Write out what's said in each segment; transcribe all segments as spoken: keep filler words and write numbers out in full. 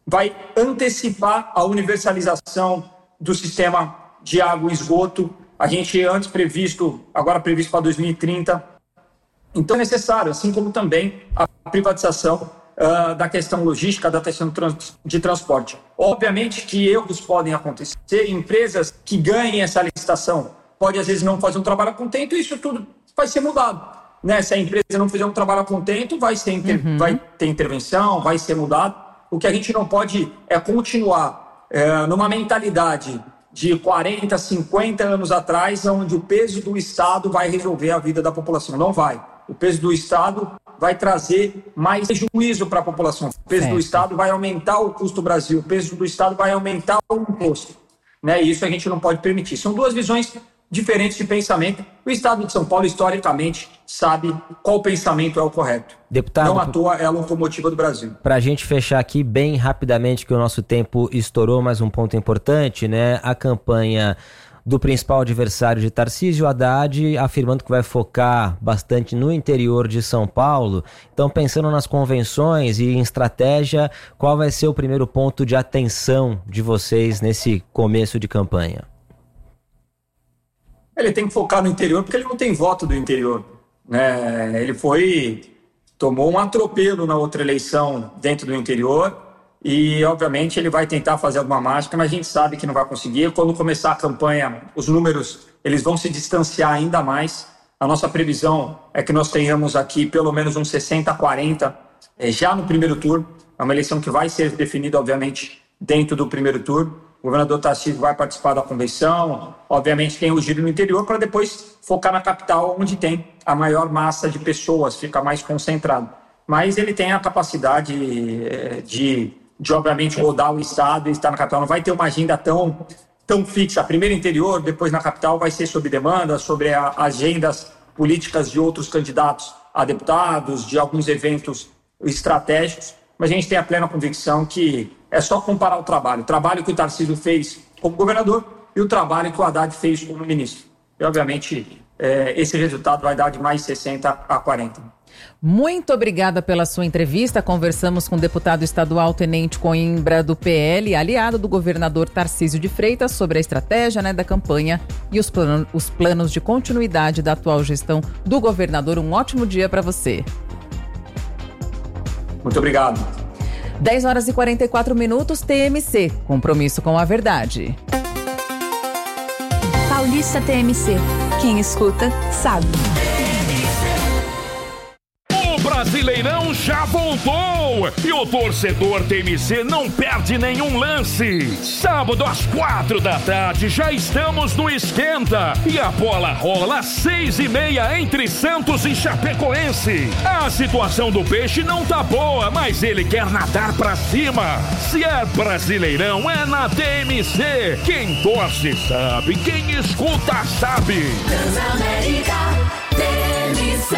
vai antecipar a universalização do sistema de água e esgoto. A gente antes previsto, agora previsto para dois mil e trinta. Então é necessário, assim como também a privatização uh, da questão logística, da questão de transporte. Obviamente que erros podem acontecer, empresas que ganhem essa licitação podem às vezes não fazer um trabalho a contento e isso tudo vai ser mudado. Né? Se a empresa não fizer um trabalho a contento, vai, ser inter... uhum. vai ter intervenção, vai ser mudado. O que a gente não pode é continuar é, numa mentalidade de quarenta, cinquenta anos atrás, onde o peso do Estado vai resolver a vida da população. Não vai. O peso do Estado vai trazer mais prejuízo para a população. O peso certo. do Estado vai aumentar o custo do Brasil. O peso do Estado vai aumentar o imposto. Né? E isso a gente não pode permitir. São duas visões diferentes de pensamento. O Estado de São Paulo, historicamente, sabe qual pensamento é o correto. Deputado, não à toa é a locomotiva do Brasil. Para a gente fechar aqui bem rapidamente, que o nosso tempo estourou, mais um ponto importante, né? A campanha do principal adversário de Tarcísio, Haddad, afirmando que vai focar bastante no interior de São Paulo. Então, pensando nas convenções e em estratégia, qual vai ser o primeiro ponto de atenção de vocês nesse começo de campanha? Ele tem que focar no interior porque ele não tem voto do interior. Né? Ele foi, tomou um atropelo na outra eleição dentro do interior e, obviamente, ele vai tentar fazer alguma mágica, mas a gente sabe que não vai conseguir. Quando começar a campanha, os números eles vão se distanciar ainda mais. A nossa previsão é que nós tenhamos aqui pelo menos uns sessenta a quarenta é, já no primeiro turno. É uma eleição que vai ser definida, obviamente, dentro do primeiro turno. O governador Tarcísio vai participar da convenção, obviamente tem o giro no interior para depois focar na capital, onde tem a maior massa de pessoas, fica mais concentrado. Mas ele tem a capacidade de, de obviamente, rodar o estado e estar na capital. Não vai ter uma agenda tão, tão fixa. Primeiro interior, depois na capital, vai ser sobre demanda, sobre a, agendas políticas de outros candidatos a deputados, de alguns eventos estratégicos. Mas a gente tem a plena convicção que é só comparar o trabalho. O trabalho que o Tarcísio fez como governador e o trabalho que o Haddad fez como ministro. E, obviamente, é, esse resultado vai dar de mais sessenta a quarenta. Muito obrigada pela sua entrevista. Conversamos com o deputado estadual Tenente Coimbra, do P L, aliado do governador Tarcísio de Freitas, sobre a estratégia né, da campanha e os, plan- os planos de continuidade da atual gestão do governador. Um ótimo dia para você. Muito obrigado. dez horas e quarenta e quatro minutos, T M C. Compromisso com a verdade. Paulista T M C. Quem escuta, sabe. Brasileirão já voltou e o torcedor T M C não perde nenhum lance. Sábado às quatro da tarde já estamos no Esquenta e a bola rola às seis e meia entre Santos e Chapecoense. A situação do Peixe não tá boa, mas ele quer nadar pra cima. Se é Brasileirão é na T M C. Quem torce sabe, quem escuta sabe. Transamérica T M C.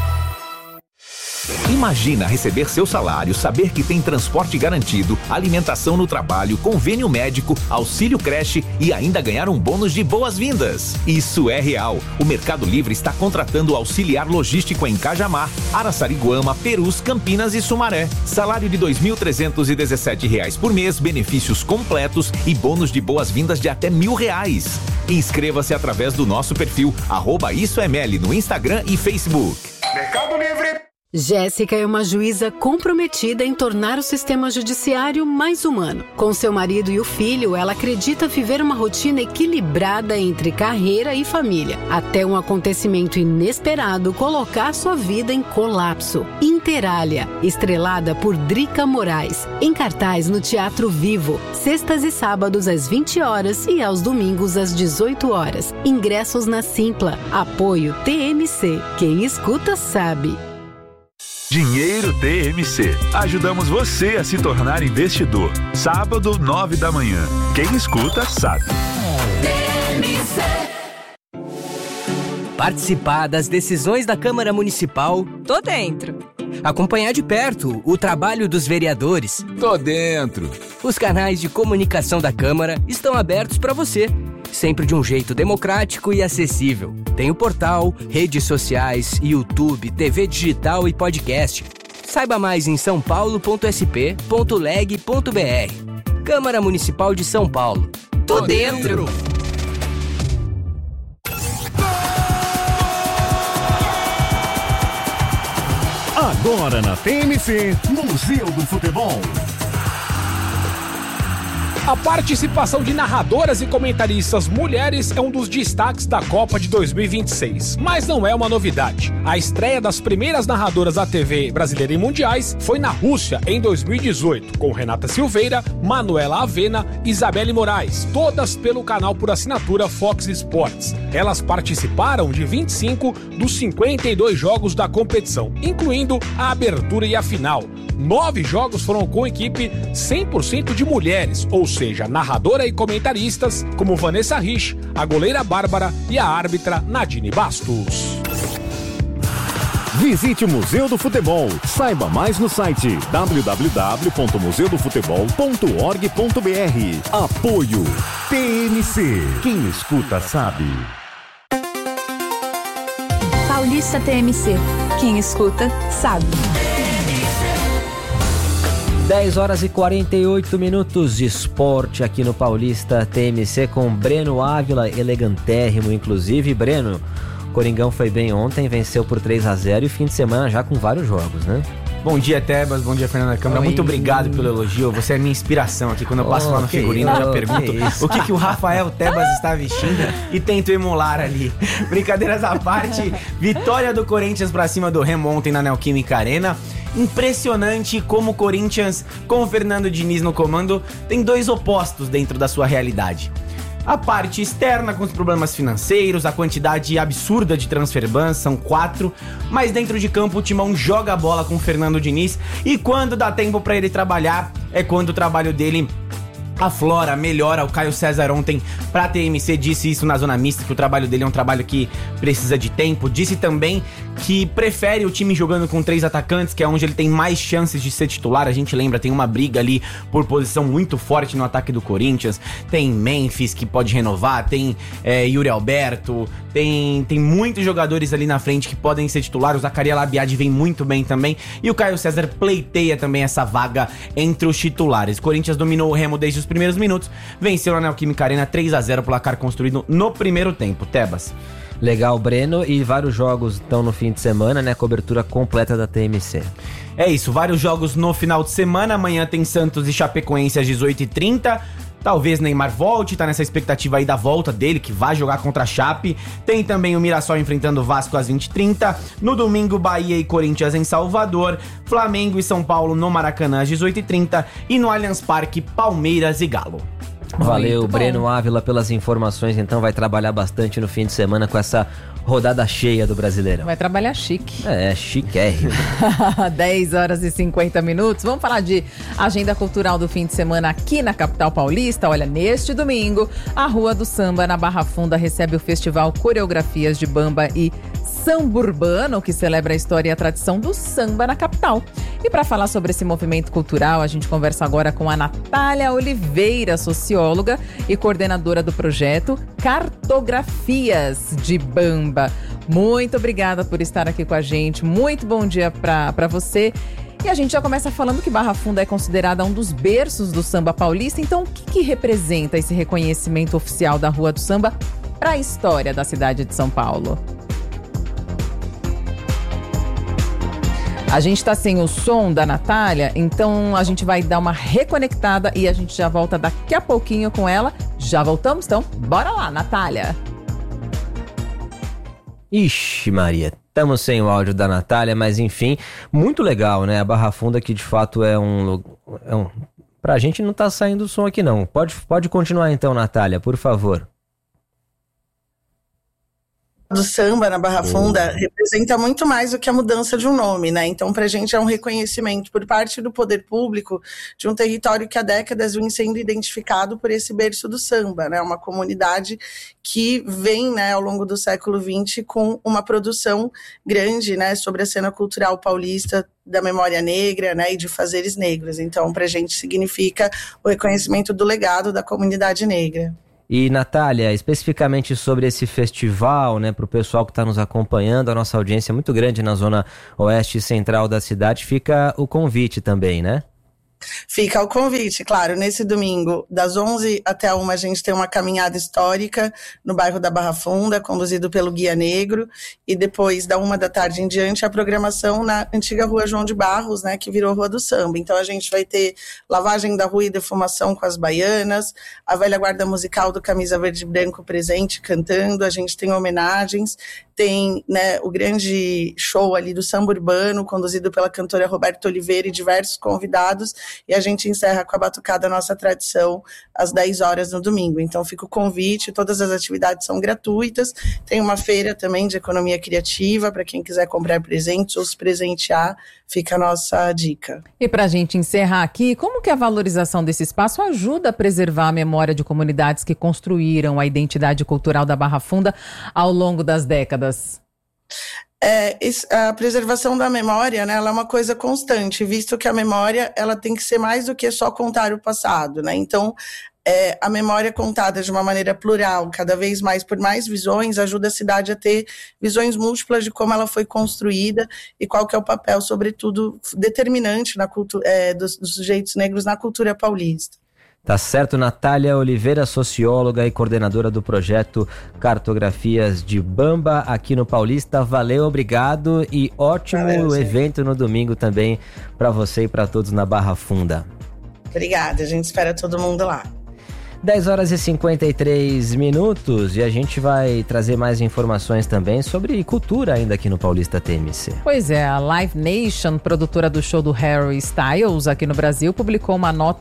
Imagina receber seu salário, saber que tem transporte garantido, alimentação no trabalho, convênio médico, auxílio creche e ainda ganhar um bônus de boas-vindas. Isso é real. O Mercado Livre está contratando auxiliar logístico em Cajamar, Araçariguama, Perus, Campinas e Sumaré. Salário de dois mil trezentos e dezessete reais por mês, benefícios completos e bônus de boas-vindas de até mil reais. Inscreva-se através do nosso perfil, arroba Isso é Meli, no Instagram e Facebook. Mercado Livre. Jéssica é uma juíza comprometida em tornar o sistema judiciário mais humano. Com seu marido e o filho, ela acredita viver uma rotina equilibrada entre carreira e família, até um acontecimento inesperado colocar sua vida em colapso. Interália, estrelada por Drica Moraes, em cartaz no Teatro Vivo, sextas e sábados às vinte horas e aos domingos às dezoito horas. Ingressos na Simpla. Apoio T M C. Quem escuta sabe. Dinheiro T M C. Ajudamos você a se tornar investidor. Sábado, nove da manhã. Quem escuta, sabe. T M C. Participar das decisões da Câmara Municipal? Tô dentro. Acompanhar de perto o trabalho dos vereadores? Tô dentro. Os canais de comunicação da Câmara estão abertos para você. Sempre de um jeito democrático e acessível. Tem o portal, redes sociais, YouTube, T V digital e podcast. Saiba mais em são paulo ponto s p ponto leg ponto b r. Câmara Municipal de São Paulo. Tô dentro! Agora na T M C, Museu do Futebol. A participação de narradoras e comentaristas mulheres é um dos destaques da Copa de dois mil e vinte e seis, mas não é uma novidade. A estreia das primeiras narradoras da T V brasileira em mundiais foi na Rússia em dois mil e dezoito, com Renata Silveira, Manuela Avena e Isabelle Moraes, todas pelo canal por assinatura Fox Sports. Elas participaram de vinte e cinco dos cinquenta e dois jogos da competição, incluindo a abertura e a final. Nove jogos foram com equipe cem por cento de mulheres, ou seja, narradora e comentaristas, como Vanessa Rich, a goleira Bárbara e a árbitra Nadine Bastos. Visite o Museu do Futebol. Saiba mais no site w w w ponto museu do futebol ponto org ponto b r. Apoio T M C. Quem escuta sabe. Paulista T M C. Quem escuta sabe. dez horas e quarenta e oito minutos de esporte aqui no Paulista T M C com Breno Ávila, elegantérrimo inclusive. Breno, Coringão foi bem ontem, venceu por três a zero e fim de semana já com vários jogos, né? Bom dia, Tebas. Bom dia, Fernanda Câmara. Oi. Muito obrigado pelo elogio. Você é minha inspiração aqui. Quando eu passo oh, lá no figurino, eu já pergunto que o que, que o Rafael Tebas está vestindo e tento emular ali. Brincadeiras à parte, vitória do Corinthians pra cima do Remo ontem na Neoquímica Arena. Impressionante como o Corinthians, com o Fernando Diniz no comando, tem dois opostos dentro da sua realidade. A parte externa com os problemas financeiros, a quantidade absurda de transfer bans, são quatro, mas dentro de campo o Timão joga a bola com o Fernando Diniz e quando dá tempo pra ele trabalhar, é quando o trabalho dele aflora, melhora. O Caio César ontem pra T M C disse isso na zona mista, que o trabalho dele é um trabalho que precisa de tempo. Disse também que prefere o time jogando com três atacantes, que é onde ele tem mais chances de ser titular. A gente lembra, tem uma briga ali por posição muito forte no ataque do Corinthians. Tem Memphis que pode renovar, tem é, Yuri Alberto, tem, tem muitos jogadores ali na frente que podem ser titular. O Zaccaria Labiade vem muito bem também e o Caio César pleiteia também essa vaga entre os titulares. O Corinthians dominou o Remo desde os primeiros minutos, venceu na Neoquímica Arena três a zero, placar construído no primeiro tempo. Tebas. Legal, Breno, e vários jogos estão no fim de semana, né? Cobertura completa da T M C. É isso, vários jogos no final de semana. Amanhã tem Santos e Chapecoense às dezoito e trinta. Talvez Neymar volte, tá nessa expectativa aí da volta dele, que vai jogar contra a Chape. Tem também o Mirassol enfrentando o Vasco às vinte e trinta. No domingo, Bahia e Corinthians em Salvador. Flamengo e São Paulo no Maracanã às dezoito e trinta. E no Allianz Parque, Palmeiras e Galo. Valeu, Breno Ávila, pelas informações. Então vai trabalhar bastante no fim de semana com essa rodada cheia do Brasileirão. Vai trabalhar chique. É, chiquérrimo. dez horas e cinquenta minutos. Vamos falar de agenda cultural do fim de semana aqui na capital paulista. Olha, neste domingo, a Rua do Samba, na Barra Funda, recebe o festival Coreografias de Bamba e Samba Urbano, que celebra a história e a tradição do samba na capital. E para falar sobre esse movimento cultural, a gente conversa agora com a Natália Oliveira, socióloga e coordenadora do projeto Cartografias de Bamba. Muito obrigada por estar aqui com a gente. Muito bom dia para você. E a gente já começa falando que Barra Funda é considerada um dos berços do samba paulista. Então, o que, que representa esse reconhecimento oficial da Rua do Samba para a história da cidade de São Paulo? A gente tá sem o som da Natália, então a gente vai dar uma reconectada e a gente já volta daqui a pouquinho com ela. Já voltamos? Então, bora lá, Natália! Ixi, Maria, estamos sem o áudio da Natália, mas enfim, muito legal, né? A Barra Funda, que de fato é um... É um... Pra gente não tá saindo o som aqui não. Pode, pode continuar então, Natália, por favor. Do samba na Barra Funda representa muito mais do que a mudança de um nome, né? Então, pra gente é um reconhecimento por parte do poder público de um território que há décadas vem sendo identificado por esse berço do samba, né? Uma comunidade que vem, né, ao longo do século vinte com uma produção grande, né, sobre a cena cultural paulista da memória negra, né, e de fazeres negros. Então, pra gente significa o reconhecimento do legado da comunidade negra. E, Natália, especificamente sobre esse festival, né, para o pessoal que está nos acompanhando, a nossa audiência é muito grande na zona oeste e central da cidade, fica o convite também, né? Fica o convite, claro, nesse domingo, das onze até a uma, a gente tem uma caminhada histórica no bairro da Barra Funda, conduzido pelo Guia Negro, e depois, da uma da tarde em diante, a programação na antiga Rua João de Barros, né, que virou Rua do Samba. Então a gente vai ter lavagem da rua e defumação com as baianas, a velha guarda musical do Camisa Verde e Branco presente, cantando, a gente tem homenagens, tem, né, o grande show ali do samba urbano, conduzido pela cantora Roberta Oliveira e diversos convidados, e a gente encerra com a batucada Nossa Tradição às dez horas no domingo. Então fica o convite, todas as atividades são gratuitas, tem uma feira também de economia criativa para quem quiser comprar presentes ou se presentear, fica a nossa dica. E para a gente encerrar aqui, como que a valorização desse espaço ajuda a preservar a memória de comunidades que construíram a identidade cultural da Barra Funda ao longo das décadas? É, a preservação da memória, né, ela é uma coisa constante, visto que a memória ela tem que ser mais do que só contar o passado, né? Então, é, a memória contada de uma maneira plural, cada vez mais por mais visões, ajuda a cidade a ter visões múltiplas de como ela foi construída e qual que é o papel, sobretudo, determinante na cultu- é, dos, dos sujeitos negros na cultura paulista. Tá certo, Natália Oliveira, socióloga e coordenadora do projeto Cartografias de Bamba aqui no Paulista. Valeu, obrigado e ótimo Valeu, evento no domingo também para você e para todos na Barra Funda. Obrigada, a gente espera todo mundo lá. dez horas e cinquenta e três minutos e a gente vai trazer mais informações também sobre cultura ainda aqui no Paulista T M C. Pois é, a Live Nation, produtora do show do Harry Styles aqui no Brasil, publicou uma nota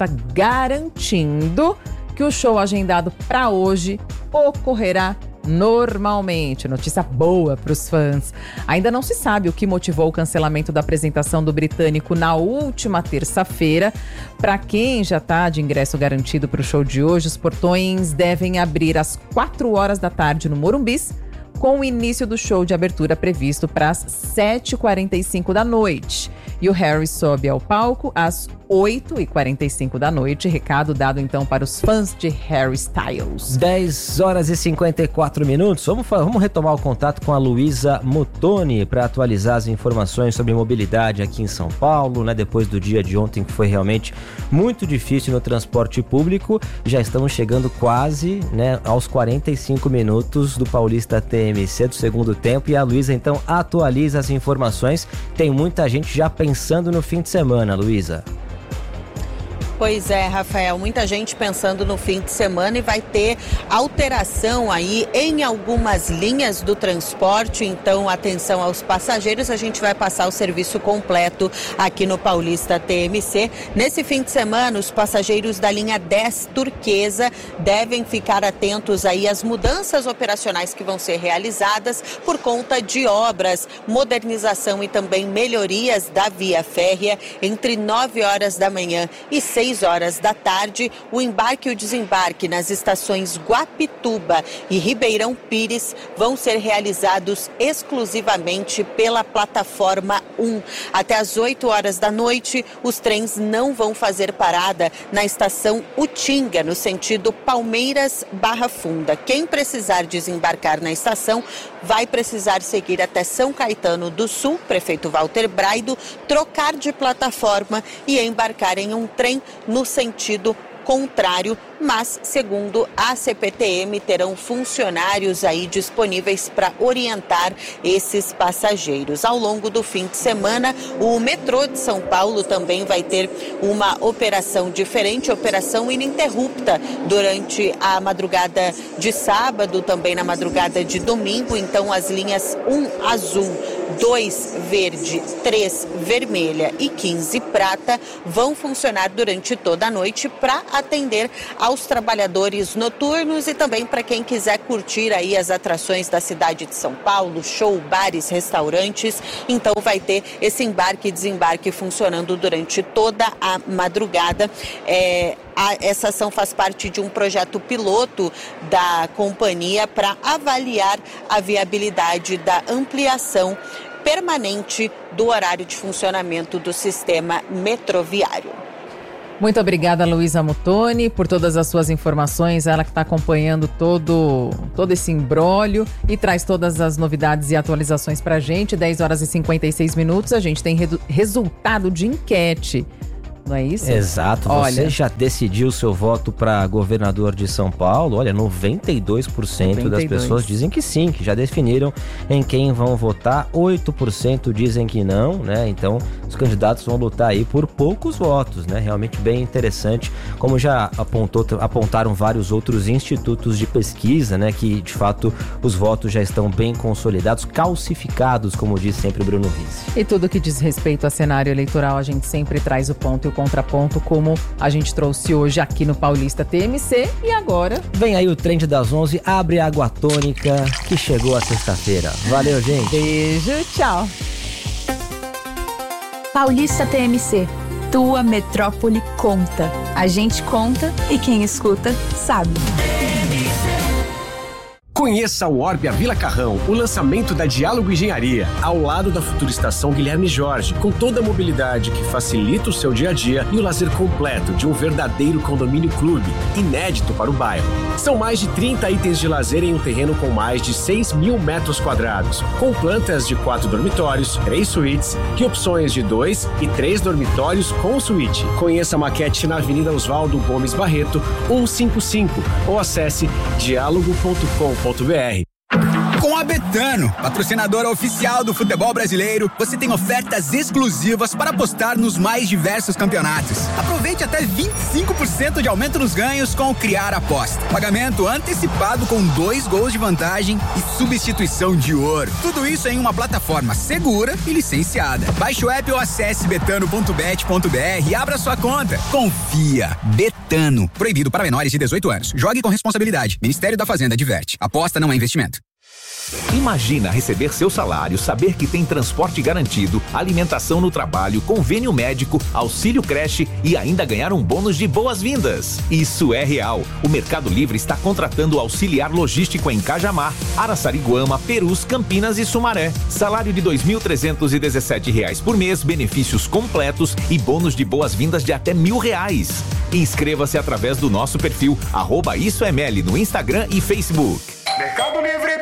garantindo que o show agendado para hoje ocorrerá normalmente. Notícia boa para os fãs. Ainda não se sabe o que motivou o cancelamento da apresentação do britânico na última terça-feira. Para quem já está de ingresso garantido para o show de hoje, os portões devem abrir às quatro horas da tarde no Morumbis, com o início do show de abertura previsto para as sete e quarenta e cinco da noite. E o Harry sobe ao palco às oito e quarenta e cinco da noite. Recado dado então para os fãs de Harry Styles. dez horas e cinquenta e quatro minutos. Vamos, vamos retomar o contato com a Luísa Mutoni para atualizar as informações sobre mobilidade aqui em São Paulo, né? Depois do dia de ontem que foi realmente muito difícil no transporte público. Já estamos chegando quase, né, aos quarenta e cinco minutos do Paulista T M C do segundo tempo. E a Luísa então atualiza as informações. Tem muita gente já pensando no fim de semana, Luísa. Pois é, Rafael, muita gente pensando no fim de semana e vai ter alteração aí em algumas linhas do transporte, então atenção aos passageiros, a gente vai passar o serviço completo aqui no Paulista T M C. Nesse fim de semana, os passageiros da linha dez Turquesa devem ficar atentos aí às mudanças operacionais que vão ser realizadas por conta de obras, modernização e também melhorias da via férrea entre nove horas da manhã e seis horas da tarde. O embarque e o desembarque nas estações Guapituba e Ribeirão Pires vão ser realizados exclusivamente pela plataforma um. Até às oito horas da noite, os trens não vão fazer parada na estação Utinga, no sentido Palmeiras-Barra Funda. Quem precisar desembarcar na estação vai precisar seguir até São Caetano do Sul, prefeito Walter Braido, trocar de plataforma e embarcar em um trem no sentido contrário, mas, segundo a C P T M, terão funcionários aí disponíveis para orientar esses passageiros. Ao longo do fim de semana, o metrô de São Paulo também vai ter uma operação diferente, operação ininterrupta durante a madrugada de sábado, também na madrugada de domingo. Então, as linhas um azul, dois verde, três vermelha e quinze prata vão funcionar durante toda a noite para atender aos trabalhadores noturnos e também para quem quiser curtir aí as atrações da cidade de São Paulo, show, bares, restaurantes. Então vai ter esse embarque e desembarque funcionando durante toda a madrugada. É, a, essa ação faz parte de um projeto piloto da companhia para avaliar a viabilidade da ampliação permanente do horário de funcionamento do sistema metroviário. Muito obrigada, Luísa Mutoni, por todas as suas informações. Ela que está acompanhando todo, todo esse imbróglio e traz todas as novidades e atualizações para a gente. dez horas e cinquenta e seis minutos, a gente tem redu- resultado de enquete. Não é isso? Exato. Olha, você já decidiu seu voto para governador de São Paulo? Olha, noventa e dois por cento noventa e dois das pessoas dizem que sim, que já definiram em quem vão votar. oito por cento dizem que não, né? Então, os candidatos vão lutar aí por poucos votos, né? Realmente bem interessante, como já apontou, apontaram vários outros institutos de pesquisa, né? Que, de fato, os votos já estão bem consolidados, calcificados, como diz sempre o Bruno Vice. E tudo que diz respeito a cenário eleitoral, a gente sempre traz o ponto e o contraponto, como a gente trouxe hoje aqui no Paulista T M C. E agora... Vem aí o Trend das onze, abre a água tônica, que chegou a sexta-feira. Valeu, gente. Beijo, tchau. Paulista T M C. Tua metrópole conta. A gente conta e quem escuta sabe. Conheça o Orbia Vila Carrão, o lançamento da Diálogo Engenharia, ao lado da futura estação Guilherme Jorge, com toda a mobilidade que facilita o seu dia a dia e o lazer completo de um verdadeiro condomínio clube, inédito para o bairro. São mais de trinta itens de lazer em um terreno com mais de seis mil metros quadrados, com plantas de quatro dormitórios, três suítes e opções de dois e três dormitórios com suíte. Conheça a maquete na Avenida Oswaldo Gomes Barreto, cento e cinquenta e cinco, ou acesse diálogo ponto com ponto b r. Com a Betano, patrocinadora oficial do futebol brasileiro, você tem ofertas exclusivas para apostar nos mais diversos campeonatos. Aproveite até vinte e cinco por cento de aumento nos ganhos com o Criar Aposta. Pagamento antecipado com dois gols de vantagem e substituição de ouro. Tudo isso em uma plataforma segura e licenciada. Baixe o app ou acesse betano ponto bet ponto b r e abra sua conta. Confia. Betano. Proibido para menores de dezoito anos. Jogue com responsabilidade. Ministério da Fazenda adverte. Aposta não é investimento. Imagina receber seu salário, saber que tem transporte garantido, alimentação no trabalho, convênio médico, auxílio creche e ainda ganhar um bônus de boas-vindas. Isso é real. O Mercado Livre está contratando auxiliar logístico em Cajamar, Araçariguama, Perus, Campinas e Sumaré. Salário de dois mil trezentos e dezessete reais por mês, benefícios completos e bônus de boas-vindas de até mil reais. Inscreva-se através do nosso perfil arroba Isso é Meli no Instagram e Facebook. Mercado Livre.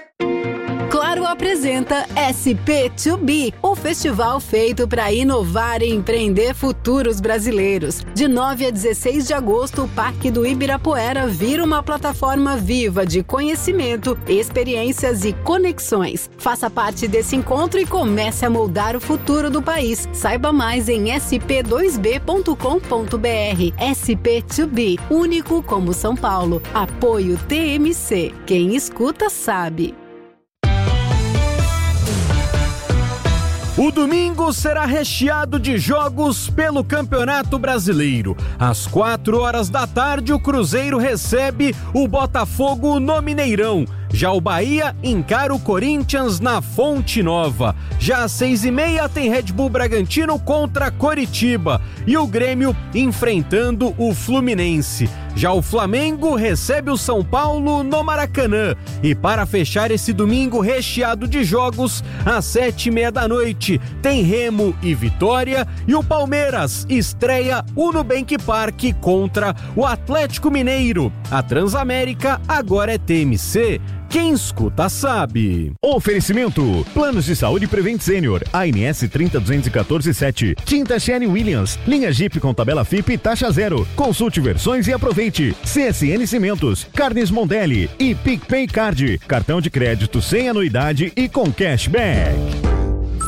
Claro apresenta S P dois B, o festival feito para inovar e empreender futuros brasileiros. De nove a dezesseis de agosto, o Parque do Ibirapuera vira uma plataforma viva de conhecimento, experiências e conexões. Faça parte desse encontro e comece a moldar o futuro do país. Saiba mais em s p dois b ponto com ponto b r. S P dois B, único como São Paulo. Apoio T M C. Quem escuta sabe. O domingo será recheado de jogos pelo Campeonato Brasileiro. Às quatro horas da tarde, o Cruzeiro recebe o Botafogo no Mineirão. Já o Bahia encara o Corinthians na Fonte Nova. Já às seis e meia tem Red Bull Bragantino contra Coritiba e o Grêmio enfrentando o Fluminense. Já o Flamengo recebe o São Paulo no Maracanã. E para fechar esse domingo recheado de jogos, às sete e meia da noite tem Remo e Vitória e o Palmeiras estreia o Nubank Park contra o Atlético Mineiro. A Transamérica agora é T M C. Quem escuta sabe. Oferecimento: Planos de Saúde Prevent Senior, A N S trinta duzentos e quatorze sete, Tinta Sherwin Williams, linha Jeep com tabela F I P e taxa zero. Consulte versões e aproveite. C S N Cimentos, Carnes Mondelli e PicPay Card, cartão de crédito sem anuidade e com cashback.